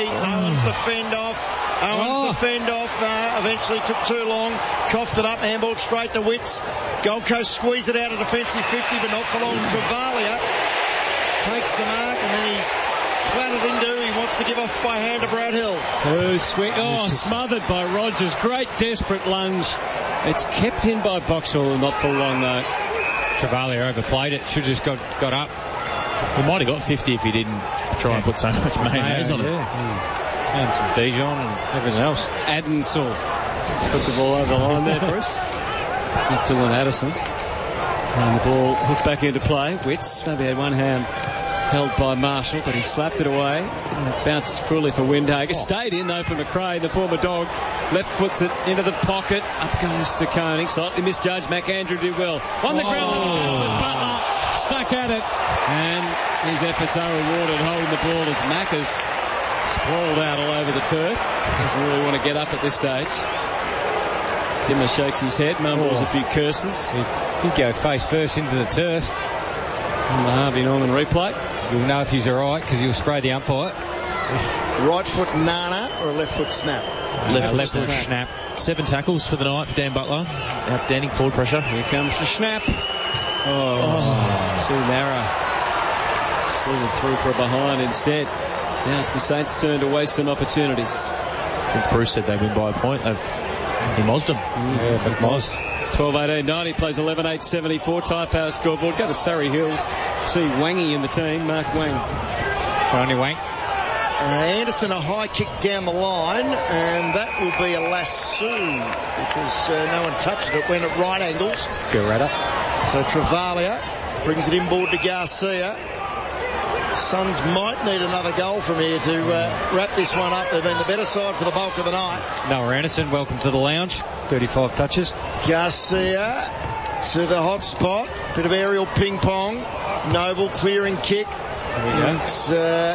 away. Owens the fend off. Eventually took too long. Coughed it up. Handball straight to Witts. Gold Coast squeeze it out of defensive 50, but not for long. Travalia takes the mark, and then he's clattered into. He wants to give off by hand to Brad Hill. Smothered by Rogers. Great desperate lunge. It's kept in by Boxall, not for long though. Travalia overplayed it. Should have just got up. He might have got 50 if he didn't try and put so much mayonnaise on it. And some Dijon and everything else. Adenshaw put the ball over the line there, Bruce. Not Dylan Addison. And the ball hooked back into play. Witts maybe had one hand held by Marshall, but he slapped it away. And it bounces cruelly for Windhager. Stayed in though for McRae, the former Dog. Left foots it into the pocket. Up goes to Koenig. Slightly misjudged. McAndrew did well. On the ground, Butler stuck at it. And his efforts are rewarded, holding the ball as Mackers sprawled out all over the turf. Doesn't really want to get up at this stage. Dimmer shakes his head, mumbles a few curses. He'd go face first into the turf. On the Harvey Norman replay. You'll know if he's alright because he'll spray the umpire. Right foot Nana or a left foot snap? Left foot snap. 7 tackles for the night for Dan Butler. Outstanding forward pressure. Here comes the snap. Too narrow. Slithered through for a behind instead. Now it's the Saints' turn to waste some opportunities. Since Bruce said they win by a point, he mozzed them. Yeah, Moz. 12-18-90 plays 11-8-74. Tyre Power scoreboard. Go to Surrey Hills. See Wangy in the team. Mark Wang. Only Wang. Anderson a high kick down the line, and that will be a lasso because no one touched it. It went at right angles. Garetta. So Travalia brings it inboard to Garcia. Suns might need another goal from here to wrap this one up. They've been the better side for the bulk of the night. Noah Anderson, welcome to the lounge. 35 touches. Garcia to the hot spot. Bit of aerial ping pong. Noble clearing kick. It's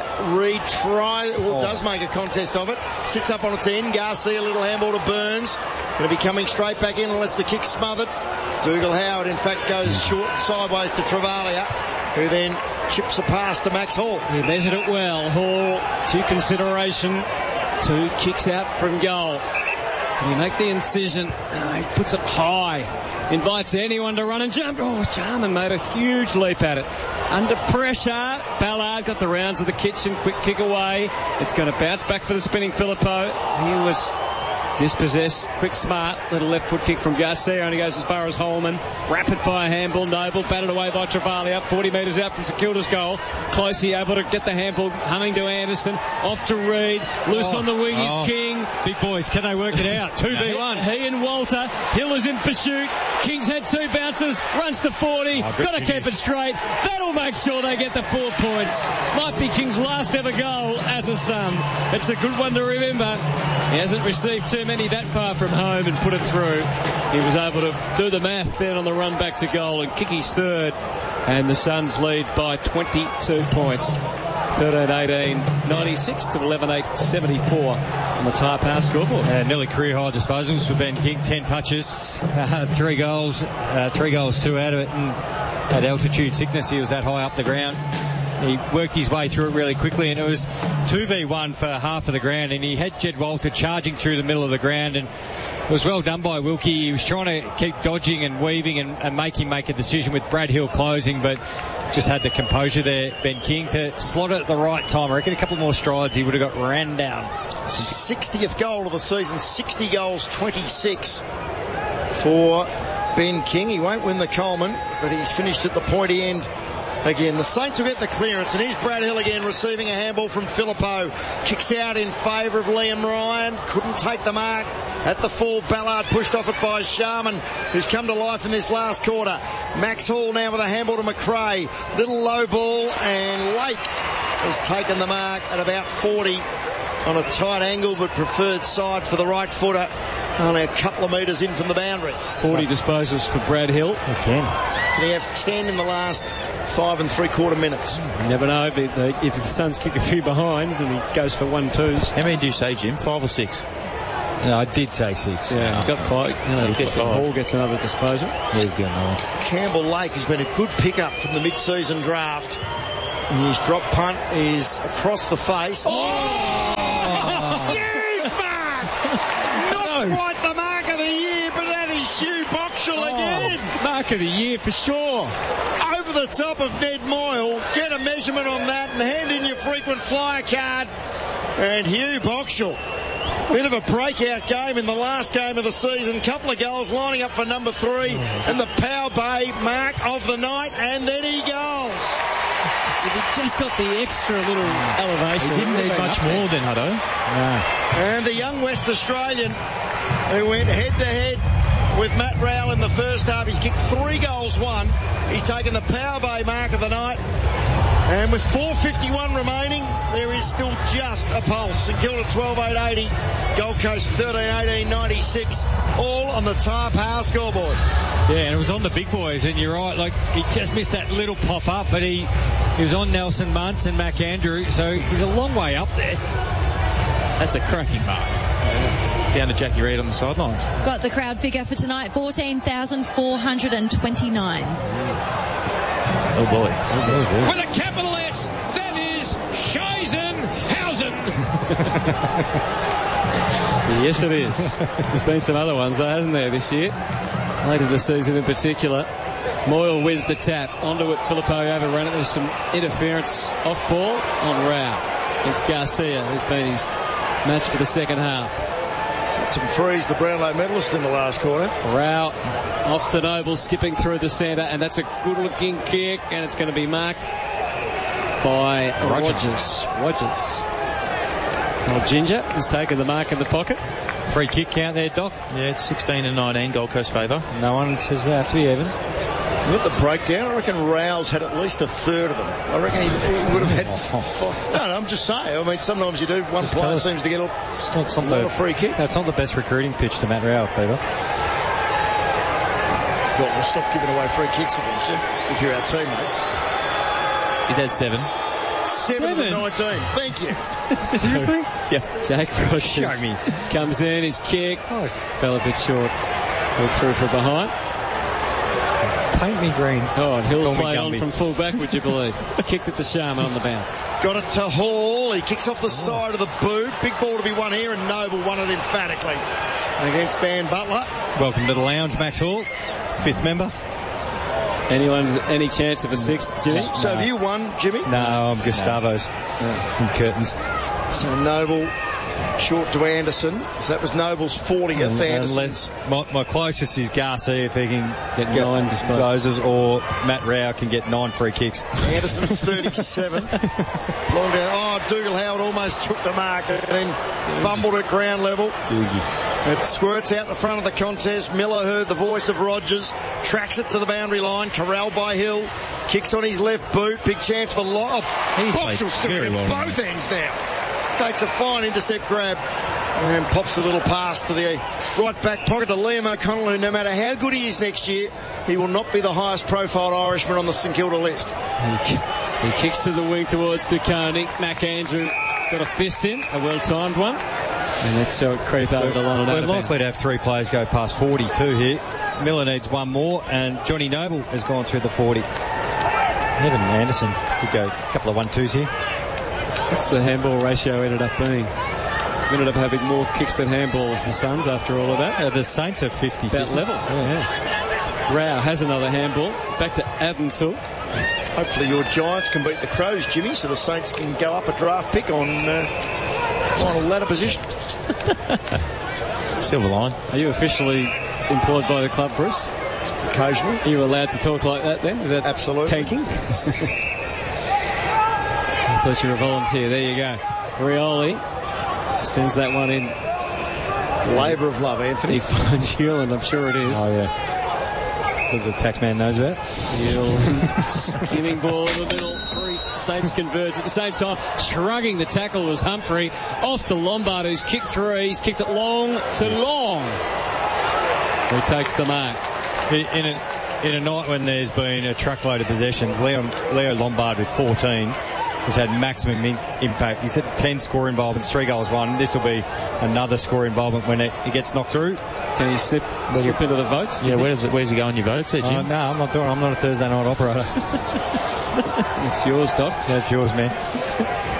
does make a contest of it. Sits up on its end. Garcia, a little handball to Burns. Going to be coming straight back in unless the kick's smothered. Dougal Howard, in fact, goes short sideways to Travalia, who then chips a pass to Max Hall. He measured it well. Hall to consideration. 2 kicks out from goal. Can he make the incision? He puts it high. Invites anyone to run and jump. Jarman made a huge leap at it. Under pressure, Ballard got the rounds of the kitchen. Quick kick away. It's going to bounce back for the spinning Filippo. He was dispossessed. Quick, smart. Little left foot kick from Garcia. Only goes as far as Holman. Rapid fire handball. Noble batted away by Travalia. 40 metres out from St Kilda's goal. Closey able to get the handball. Humming to Anderson. Off to Reid. Loose on the wing is King. Big boys, can they work it out? 2v1. He and Walter. Hill is in pursuit. King's had 2 bounces. Runs to 40. Got to keep it straight. That'll make sure they get the 4 points. Might be King's last ever goal as a Sun. It's a good one to remember. He hasn't received too many that far from home and put it through. He was able to do the math then on the run back to goal and kick his third, and the Suns lead by 22 points. 13-18, 96 to 11-8, 74 on the Tyre Power scoreboard. Nearly career high disposals for Ben King, 10 touches, 3 goals, 2 out of it, and at altitude sickness he was that high up the ground. He worked his way through it really quickly, and it was 2v1 for half of the ground, and he had Jed Walter charging through the middle of the ground, and it was well done by Wilkie. He was trying to keep dodging and weaving and make him make a decision with Brad Hill closing, but just had the composure there, Ben King, to slot it at the right time. I reckon a couple more strides he would have got ran down. 60th goal of the season, 60 goals, 26 for Ben King. He won't win the Coleman, but he's finished at the pointy end. Again, the Saints will get the clearance, and here's Brad Hill again receiving a handball from Filippo. Kicks out in favour of Liam Ryan. Couldn't take the mark at the full. Ballard pushed off it by Sharman, who's come to life in this last quarter. Max Hall now with a handball to McRae. Little low ball, and Lake has taken the mark at about 40 on a tight angle, but preferred side for the right footer. Only a couple of metres in from the boundary. 40 disposals for Brad Hill. Can he have 10 in the last 5 3/4 minutes? You never know if the Suns kick a few behinds and he goes for 1-2s. How many do you say, Jim? 5 or 6? No, I did say 6. Yeah, he's got 5. If Hall gets another disposal. Campbell Lake has been a good pickup from the mid-season draft. And his drop punt is across the face. Mark of the year for sure. Over the top of Ned Moyle. Get a measurement on that and hand in your frequent flyer card. And Hugh Boxall. Bit of a breakout game in the last game of the season. Couple of goals lining up for number 3 and the Power Bay mark of the night. And then he goes. He just got the extra little elevation. He didn't need much more than Hutto. No. And the young West Australian who went head-to-head with Matt Rowell in the first half. He's kicked 3 goals, 1. He's taken the Power Bay mark of the night. And with 4:51 remaining, there is still just a pulse. St Kilda 12-8-80, Gold Coast 13-18-96, all on the Tar Power scoreboard. Yeah, and it was on the big boys, and you're right, like, he just missed that little pop-up, but he was on Nelson Muntz and Mac Andrew, so he's a long way up there. That's a cracking mark. Down to Jackie Reid on the sidelines. Got the crowd figure for tonight, 14,429. Oh boy. With a capital S, that is Scheisenhausen. Yes, it is. There's been some other ones, though, hasn't there, this year? Late in the season in particular. Moyle wins the tap. Onto it, Filippo overrun it. There's some interference off ball on Rao against Garcia, who's been his match for the second half. Some frees, the Brownlow medalist in the last quarter. Rao off to Noble, skipping through the centre, and that's a good-looking kick, and it's going to be marked by Rogers. Well, Ginger has taken the mark in the pocket. Free kick count there, Doc. Yeah, it's 16-19 Gold Coast favour. No one says they have to be even. Look at the breakdown. I reckon Rao's had at least a third of them. I reckon he would have had 5. No, I'm just saying. I mean, sometimes you do. One player seems to get a lot of free kicks. That's not the best recruiting pitch to Matt Rao, Peter. God, we'll stop giving away free kicks against you if you're our teammate. Is that 7? 7 of the 19. Thank you. Seriously? Yeah. Jake Rogers Show me. comes in, his kick fell a bit short. Went through from behind. Paint me green. Oh, and Hill's played on from full back, would you believe? Kicked it to Sharman on the bounce. Got it to Hall. He kicks off the side of the boot. Big ball to be won here, and Noble won it emphatically against Dan Butler. Welcome to the lounge, Max Hall. 5th member. Any chance of a 6th, Jimmy? So have you won, Jimmy? No, I'm Gustavo's. In curtains. So Noble short to Anderson. So that was Noble's 40th. Anderson's. My closest is Garcia, if he can get 9 disposals, or Matt Rao can get 9 free kicks. Anderson's 37. Long down. Oh, Dougal Howard almost took the mark and then fumbled at ground level. Doogie. It squirts out the front of the contest. Miller heard the voice of Rogers, tracks it to the boundary line, corralled by Hill, kicks on his left boot, big chance for Boxall sticking at both ends now. Takes a fine intercept grab and pops a little pass to the right back pocket to Liam O'Connell, who no matter how good he is next year, he will not be the highest profile Irishman on the St Kilda list. He kicks to the wing towards DeConey. Mac Andrew got a fist in, a well-timed one. And let's show it creep over the line. We're likely to have 3 players go past 42 here. Miller needs 1 more, and Johnny Noble has gone through the 40. Evan Anderson could go a couple of 1-2s here. That's the handball ratio ended up being. We ended up having more kicks than handballs, the Suns, after all of that. The Saints are 50-50. That level. Yeah. Rao has another handball. Back to Adenshaw. Hopefully your Giants can beat the Crows, Jimmy, so the Saints can go up a draft pick on final ladder position. Silver line. Are you officially employed by the club, Bruce? Occasionally. Are you allowed to talk like that then? Is that absolutely tanking? I thought you were a volunteer. There you go. Rioli sends that one in. Labour of love, Anthony. He finds Hewland, I'm sure it is. Oh, yeah. What the taxman knows about. Skimming ball in the middle. 3 Saints converge at the same time. Shrugging the tackle was Humphrey. Off to Lombard, who's kicked 3. He's kicked it long to long. Who takes the mark. In a night when there's been a truckload of possessions, Leo Lombard with 14 has had maximum impact. He's had 10 score involvements, 3 goals, 1. This will be another score involvement when it gets knocked through. Can he slip into the votes? Yeah, where's he go on your votes there, Jim? No, I'm not doing. I'm not a Thursday night operator. It's yours, Doc. That's yours, man.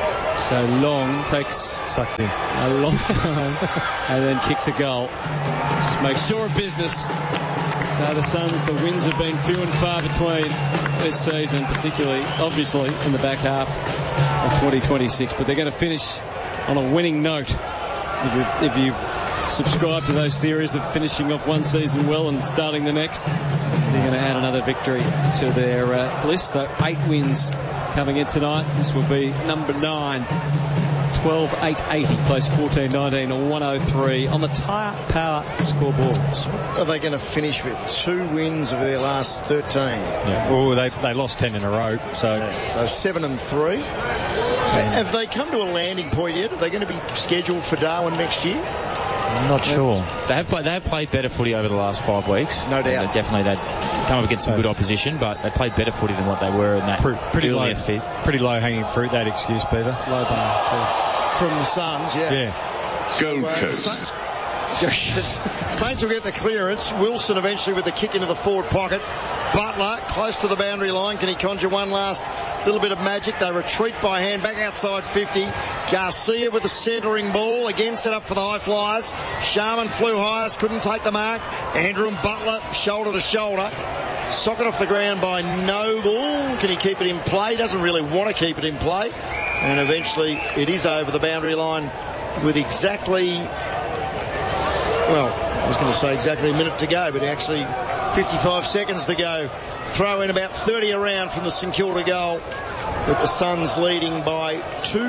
So Long takes a long time and then kicks a goal. Just makes sure of business. So the Suns, the wins have been few and far between this season, particularly, obviously, in the back half of 2026. But they're going to finish on a winning note. If you subscribe to those theories of finishing off one season well and starting the next, they're going to add another victory to their list. So 8 wins coming in tonight. This will be number 9. 12-8-80 plays 14-19 or 103 on the Tyre Power scoreboard. So what are they going to finish with? 2 wins of their last 13. Yeah. Oh, they lost 10 in a row. So 7 and 3. Have they come to a landing point yet? Are they going to be scheduled for Darwin next year? I'm not sure. They have played better footy over the last 5 weeks. No doubt. They've come up against some good opposition, but they played better footy than what they were in that pretty low, fifth. Pretty low hanging fruit, that excuse, Beaver. Low bar. From the Suns, yeah. Gold Coast. Saints will get the clearance. Wilson eventually with the kick into the forward pocket. Butler close to the boundary line. Can he conjure one last little bit of magic? They retreat by hand back outside 50. Garcia with the centering ball. Again set up for the high flyers. Sharman flew highest, couldn't take the mark. Andrew and Butler shoulder to shoulder. Socket off the ground by Noble. Can he keep it in play? Doesn't really want to keep it in play. And eventually it is over the boundary line with exactly... Well, I was going to say exactly a minute to go, but actually 55 seconds to go. Throw in about 30 around from the St Kilda goal, with the Suns leading by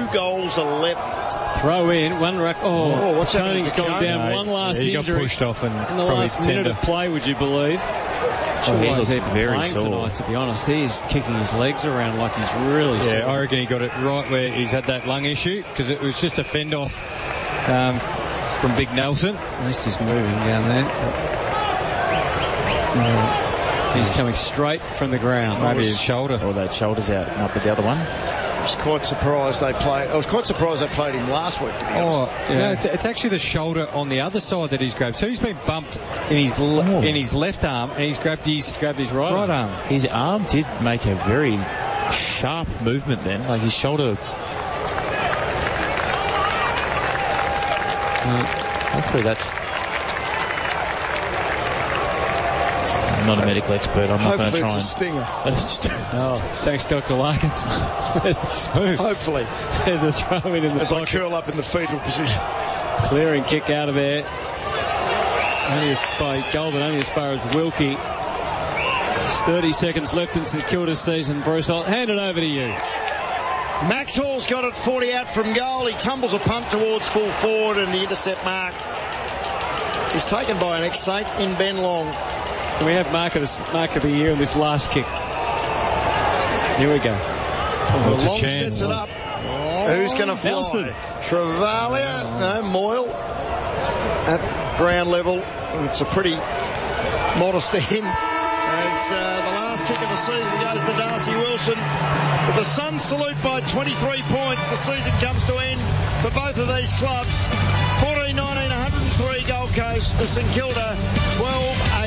2-11. Throw in, one ruck. What's happening? Coning's gone down. One last he injury. Got pushed off and in the last minute of play, would you believe? He looks very sore sore tonight, to be honest. He's kicking his legs around like he's really sore. Yeah, I reckon he got it right where he's had that lung issue, because it was just a fend off from Big Nelson. At least he's moving down there. He's coming straight from the ground. Maybe his shoulder. Or that shoulder's out, not the other one. I was quite surprised they played him last week, to be honest. No, it's actually the shoulder on the other side that he's grabbed. So he's been bumped in his left arm, and he's grabbed his right arm. His arm did make a very sharp movement then, like his shoulder. Hopefully that's... I'm not a medical expert. I'm not going to try Hopefully it's a stinger. Thanks, Dr. Larkins. Smooth. Hopefully. There's the throw in the as pocket. I curl up in the fetal position. Clearing kick out of there. Only by Goulburn, only as far as Wilkie. 30 seconds left in St Kilda's season, Bruce. I'll hand it over to you. Max Hall's got it 40 out from goal. He tumbles a punt towards full forward, and the intercept mark is taken by an ex-Saint in Ben Long. Can we have mark of the year in this last kick? Here we go. Long sets it up. Who's going to fly? Nelson. Travalia. No, Moyle. At ground level. It's a pretty modest end. As the last kick of the season goes to Darcy Wilson. With the Suns salute by 23 points, the season comes to end for both of these clubs. 14-19, 103 Gold Coast to St Kilda, 12-8.